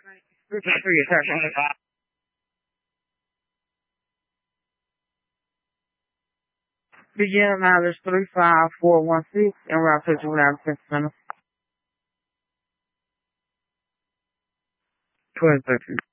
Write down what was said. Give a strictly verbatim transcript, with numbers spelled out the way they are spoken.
Three attack. Begin mileage three five four one six and route to Juvenile Defense Center. Twelve thirteen.